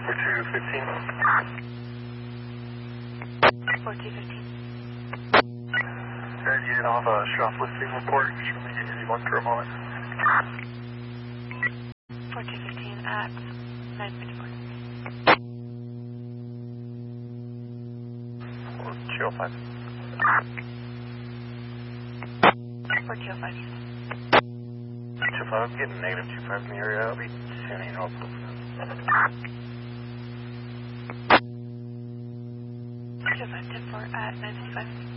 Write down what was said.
4215. 4215. Alright, you off a shoplifting report. Just let me get you one for a moment. 4215 at 954. 205. 4205. 25, I'm getting negative 25 in the area. I'll be sending you off. 25 10-4 at 955.